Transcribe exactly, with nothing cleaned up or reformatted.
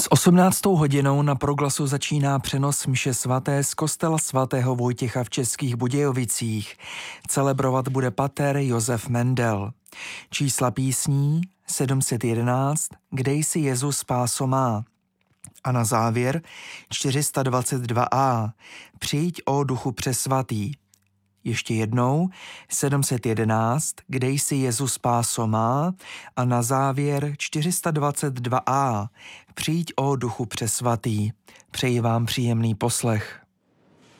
S osmnáctou hodinou na Proglasu začíná přenos mše svaté z kostela svatého Vojtěcha v Českých Budějovicích. Celebrovat bude pater Josef Mendel. Čísla písní sedm set jedenáct, Kde jsi Jezus spáso má. A na závěr čtyři sta dvacet dva a, Přijď ó Duchu přesvatý. Ještě jednou sedm set jedenáct, Kde jsi Jezus spáso má, a na závěr čtyři sta dvacet dva a, Přijď ó Duchu přesvatý. Přeji vám příjemný poslech.